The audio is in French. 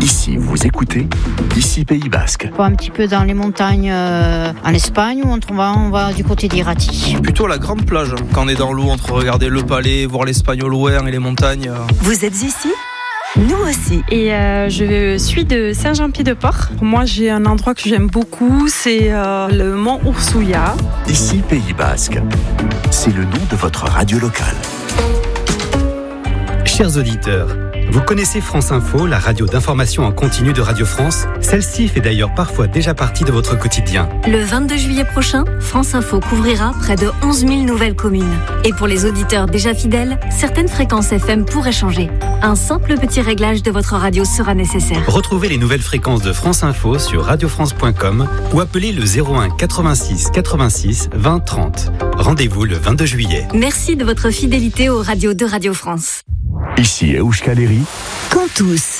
Ici, vous écoutez, ici Pays Basque. Un petit peu dans les montagnes en Espagne ou on va du côté d'Irati. Plutôt la grande plage, quand on est dans l'eau, entre regarder le palais, voir l'Espagne au loin et les montagnes. Vous êtes ici ? Nous aussi. Et je suis de Saint-Jean-Pied-de-Port. Moi, j'ai un endroit que j'aime beaucoup, c'est le mont Ursouya. Ici Pays Basque. C'est le nom de votre radio locale. Chers auditeurs, vous connaissez France Info, la radio d'information en continu de Radio France ? Celle-ci fait d'ailleurs parfois déjà partie de votre quotidien. Le 22 juillet prochain, France Info couvrira près de 11 000 nouvelles communes. Et pour les auditeurs déjà fidèles, certaines fréquences FM pourraient changer. Un simple petit réglage de votre radio sera nécessaire. Retrouvez les nouvelles fréquences de France Info sur radiofrance.com ou appelez le 01 86 86 20 30. Rendez-vous le 22 juillet. Merci de votre fidélité aux radios de Radio France. Ici Euskaleri. Quand tous.